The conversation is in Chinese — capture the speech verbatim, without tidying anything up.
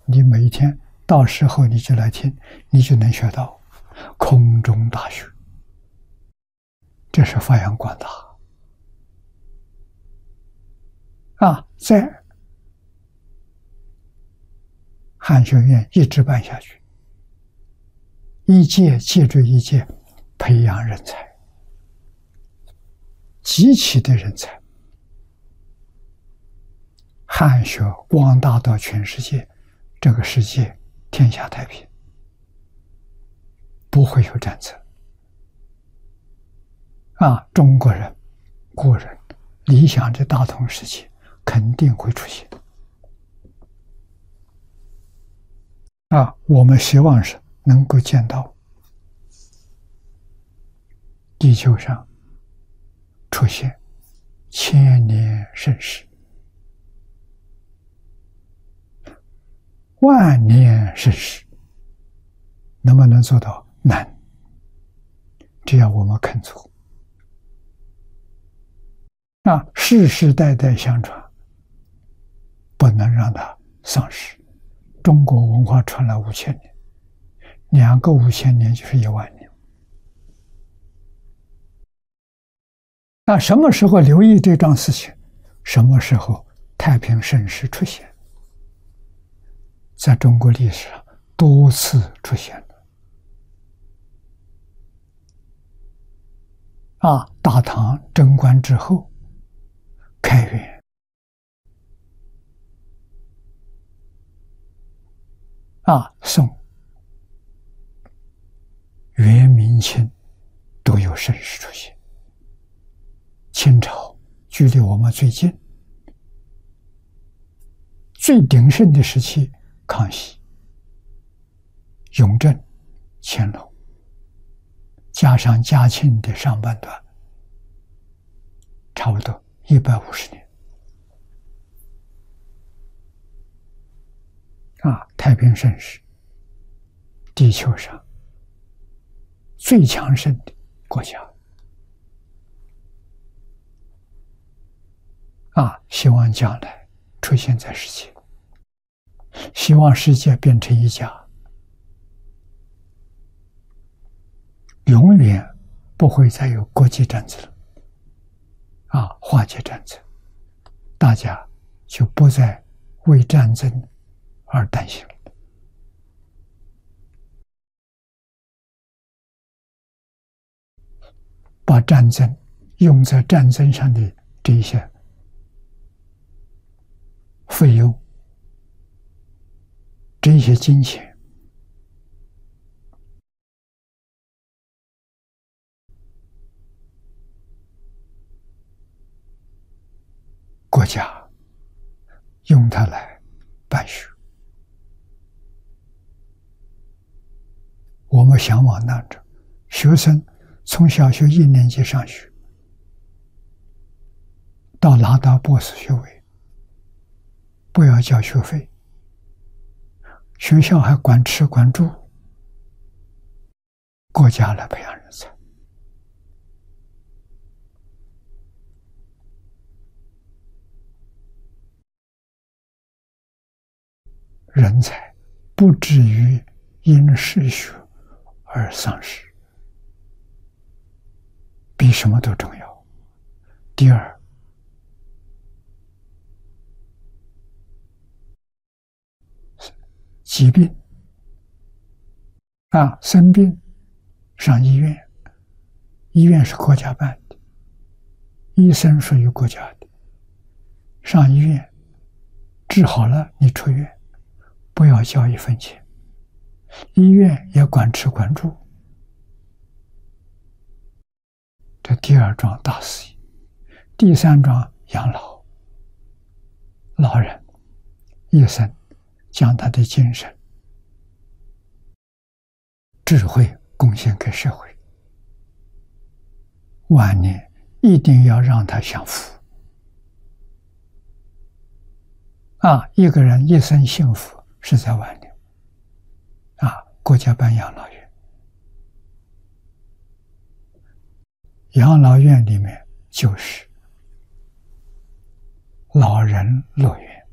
你每一天到时候你就来听，你就能学到空中大学，这是发扬光大啊！在汉学院一直办下去，一届接着一届培养人才，极其的人才，汉学光大到全世界，这个世界天下太平，不会有战争啊！中国人、古人理想的大同世界肯定会出现啊！我们希望是能够见到地球上出现千年盛世、万年盛世，能不能做到？难，只要我们肯做。那世世代代相传，不能让它丧失。中国文化传了五千年，两个五千年就是一万年。那什么时候留意这桩事情？什么时候太平盛世出现？在中国历史上多次出现了。啊，大唐贞观之后，开元、啊宋、元、明清都有盛世出现。清朝距离我们最近，最鼎盛的时期，康熙、雍正、乾隆，加上嘉庆的上半段，差不多一百五十年。啊，太平盛世，地球上最强盛的国家。啊，希望将来出现在世界，希望世界变成一家，永远不会再有国际战争了。啊，化解战争，大家就不再为战争而担心了。把战争用在战争上的这些费用、这些金钱，国家用它来办学。我们向往那种学生从小学一年级上学到拿到博士学位，不要交学费，学校还管吃管住，国家来培养人才。人才不至于因失学而丧失，比什么都重要。第二，疾病啊，生病上医院，医院是国家办的，医生属于国家的，上医院治好了你出院，不要交一分钱，医院也管吃管住。这第二桩大事业。第三桩养老，老人一生将他的精神智慧贡献给社会，晚年一定要让他享福啊！一个人一生幸福是在晚年啊！国家办养老院，养老院里面就是老人乐园。